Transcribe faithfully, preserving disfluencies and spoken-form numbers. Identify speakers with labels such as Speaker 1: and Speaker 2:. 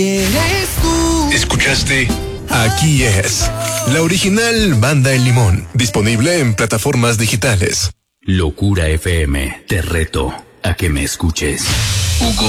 Speaker 1: Eres tú.
Speaker 2: ¿Escuchaste? Aquí es la original Banda El Limón, disponible en plataformas digitales.
Speaker 3: Locura F M, te reto a que me escuches. Hugo